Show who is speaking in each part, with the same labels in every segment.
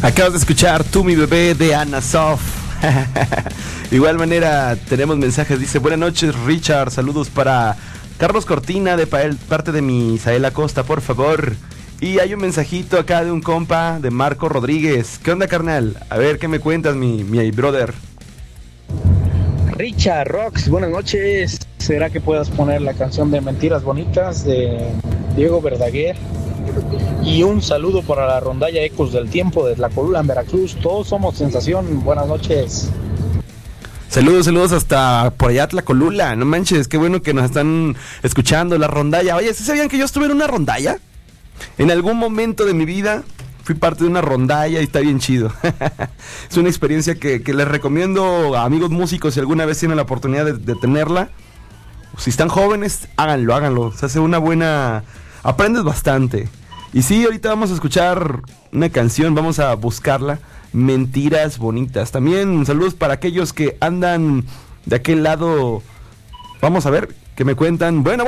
Speaker 1: Acabas de escuchar Tú mi bebé de Ana Sof. Igual manera tenemos mensajes, dice: buenas noches Richard, saludos para Carlos Cortina de parte de mi Isaela Costa, por favor. Y hay un mensajito acá de un compa de Marco Rodríguez. ¿Qué onda, carnal? A ver, ¿qué me cuentas, mi brother?
Speaker 2: Richard Rocks, buenas noches. ¿Será que puedas poner la canción de Mentiras Bonitas de Diego Verdaguer? Y un saludo para la rondalla Ecos del Tiempo de Tlacolula en Veracruz. Todos somos sensación. Buenas noches.
Speaker 1: Saludos hasta por allá Tlacolula. No manches, qué bueno que nos están escuchando la rondalla. Oye, ¿sí sabían que yo estuve en una rondalla? En algún momento de mi vida fui parte de una rondalla y está bien chido. Es una experiencia que les recomiendo a amigos músicos si alguna vez tienen la oportunidad de tenerla. Si están jóvenes, háganlo. Se hace una buena... aprendes bastante. Y sí, ahorita vamos a escuchar una canción, vamos a buscarla. Mentiras Bonitas. También saludos para aquellos que andan de aquel lado. Vamos a ver, ¿qué me cuentan? Bueno.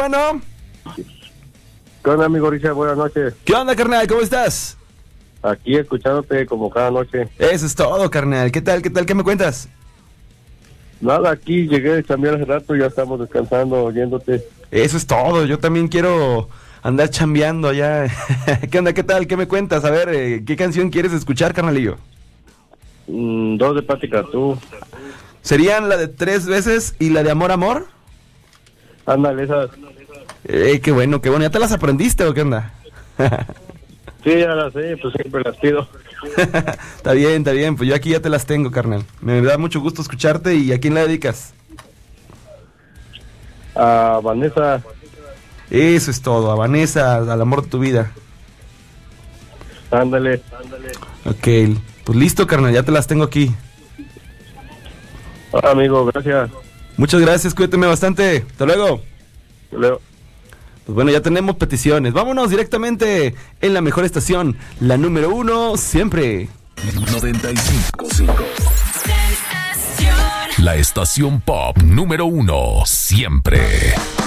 Speaker 3: ¿Qué onda, amigo Richard? Buenas noches.
Speaker 1: ¿Qué onda, carnal? ¿Cómo estás?
Speaker 3: Aquí escuchándote como cada noche.
Speaker 1: Eso es todo, carnal. ¿Qué tal? ¿Qué me cuentas?
Speaker 3: Nada, aquí llegué de chambear hace rato, ya estamos descansando, oyéndote.
Speaker 1: Eso es todo. Yo también quiero andar chambeando allá. ¿Qué onda? ¿Qué tal? ¿Qué me cuentas? A ver, ¿qué canción quieres escuchar, carnalillo?
Speaker 3: Dos de Pati Cantú.
Speaker 1: ¿Serían la de 3 veces y la de Amor, Amor?
Speaker 3: Ándale, esas.
Speaker 1: Qué bueno. ¿Ya te las aprendiste o qué onda?
Speaker 3: Sí, ya las sé, pues siempre las pido.
Speaker 1: Está bien, pues yo aquí ya te las tengo, carnal. Me da mucho gusto escucharte. ¿Y a quién la dedicas?
Speaker 3: A Vanessa.
Speaker 1: Eso es todo, a Vanessa, al amor de tu vida.
Speaker 3: Ándale.
Speaker 1: Ok, pues listo, carnal, ya te las tengo aquí.
Speaker 3: Hola, amigo, gracias.
Speaker 1: Muchas gracias, cuídate bastante. Hasta luego.
Speaker 3: Hasta luego.
Speaker 1: Pues bueno, ya tenemos peticiones. Vámonos directamente en la mejor estación, la número 1 siempre.
Speaker 4: 95.5. La estación pop número 1 siempre.